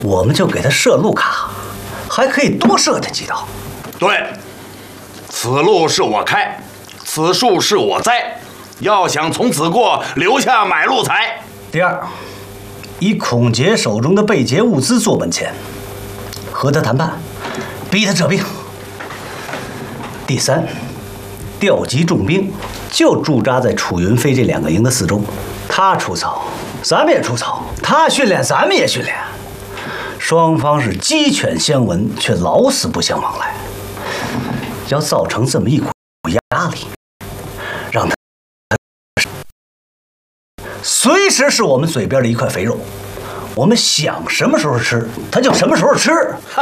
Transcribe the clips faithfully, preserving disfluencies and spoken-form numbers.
我们就给他设路卡，还可以多设他几道。 对，此路是我开，此树是我栽，要想从此过，留下买路财。 第二，以孔杰手中的被劫物资做本钱，和他谈判，逼他撤兵。第三，调集重兵，就驻扎在楚云飞这两个营的四周。他出草，咱们也出草；他训练，咱们也训练。双方是鸡犬相闻，却老死不相往来。要造成这么一股压力，让他随时是我们嘴边的一块肥肉。我们想什么时候吃，他就什么时候吃。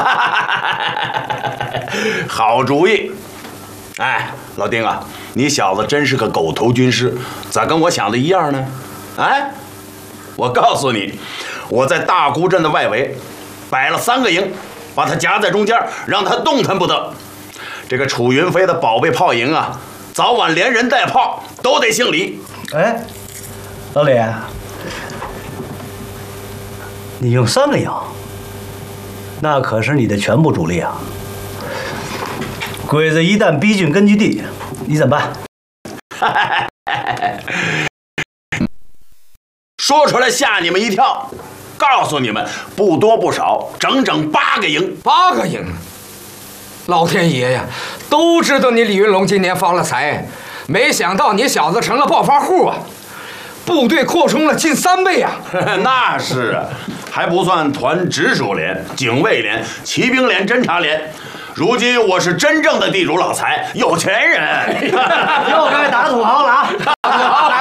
好主意！哎，老丁啊，你小子真是个狗头军师，咋跟我想的一样呢？哎，我告诉你，我在大沽镇的外围摆了三个营，把他夹在中间，让他动弹不得。这个楚云飞的宝贝炮营啊，早晚连人带炮都得姓李。 哎，老李，你用三个营，那可是你的全部主力啊！鬼子一旦逼近根据地，你怎么办？ 说出来吓你们一跳，告诉你们，不多不少，整整八个营。 八个营！老天爷呀，都知道你李云龙今年发了财，没想到你小子成了暴发户啊！部队扩充了近三倍啊！ 那是啊，还不算团直属连、警卫连、骑兵连、侦察连。如今我是真正的地主老财，有钱人。 又该打土豪了啊！